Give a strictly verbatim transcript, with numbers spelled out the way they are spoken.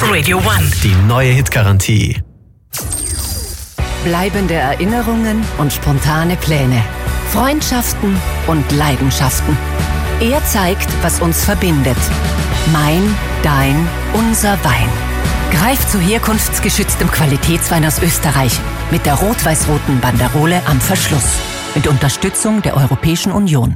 Radio One. Die neue Hitgarantie. Bleibende Erinnerungen und spontane Pläne. Freundschaften und Leidenschaften. Er zeigt, was uns verbindet. Mein, dein, unser Wein. Greif zu herkunftsgeschütztem Qualitätswein aus Österreich mit der rot-weiß-roten Banderole am Verschluss. Mit Unterstützung der Europäischen Union.